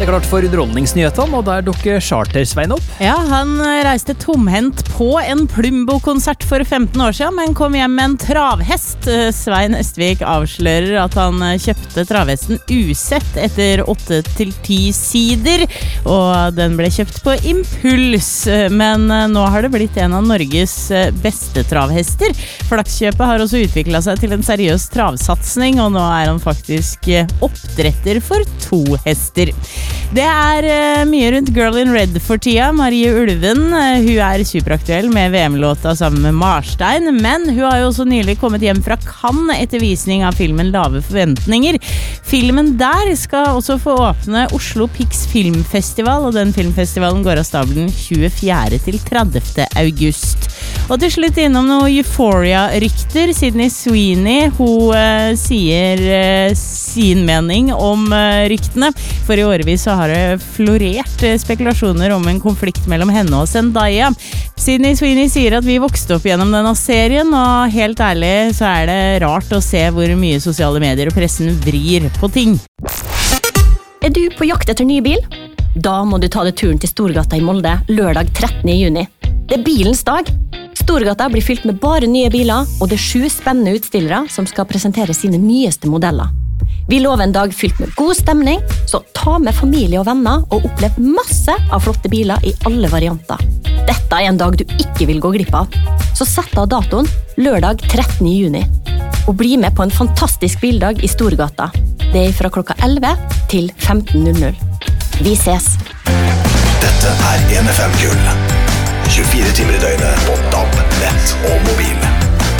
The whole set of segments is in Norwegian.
klart for underholdningsnyhetene, og der dukker Charter-Svein opp. Ja, han reiste tomhendt på en Plumbo-konsert for 15 år siden, men kom hjem med en travhest. Svein Østvik avslører at han kjøpte travhesten usett etter 8-10 sider, og den ble kjøpt på impuls. Men nå har det blitt en av Norges beste travhester. Flakskjøpet har også utviklet seg til en seriøs travsatsning, og nå er han faktisk oppdretter for 2 hester. Det er mye rundt Girl in Red for tida. Marie Ulven, hun er superaktuell med VM-låta sammen med Marstein, men hun har jo også nylig kommet hjem fra Cannes etter visning av filmen Lave forventninger. Filmen der skal også få åpne Oslo Pix Filmfestival, og den filmfestivalen går av stabelen 24. til 30. august. Og til slutt innom noen Euphoria-rykter. Sydney Sweeney, hun sier sin mening om ryktene, for i årevis så har det florert spekulasjoner om en konflikt mellom henne og Zendaya. Sydney Sweeney sier at vi vokste opp gjennom denne serien, og helt ærlig så er det rart å se hvor mye sosiale medier og pressen vrir på ting. Er du på jakt etter ny bil? Da må du ta deg turen til Storgata i Molde lørdag 13. juni. Det er bilens dag. Storgata blir fylt med bare nye biler, og det er 7 spennende utstillere som skal presentere sine nyeste modeller. Vi lover en dag fylt med god stemning, så ta med familie og venner og opplev masse av flotte biler i alle varianter. Dette er en dag du ikke vil gå glipp av, så sett av datoen lørdag 13. juni. Og bli med på en fantastisk bildag i Storgata. Det er fra klokka 11 til 15:00. Vi ses! Dette er NFM-gull. 24 timer i døgnet på DAB, nett og mobil.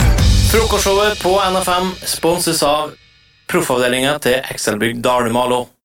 Frokostshowet på NFM sponses av proffavdelingen til Excelbygg Dalmalo.